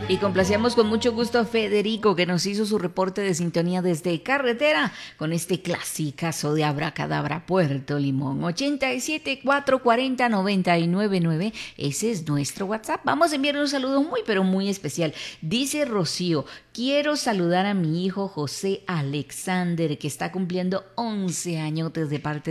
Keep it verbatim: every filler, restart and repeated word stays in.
Y complacíamos con mucho gusto a Federico, que nos hizo su reporte de sintonía desde carretera con este clasicazo de Abracadabra Puerto Limón. ochenta y siete, cuatrocientos cuarenta, noventa y nueve nueve. Ese es nuestro WhatsApp. Vamos a enviar un saludo muy pero muy especial. Dice Rocío: quiero saludar a mi hijo José Alexander, que está cumpliendo once años de parte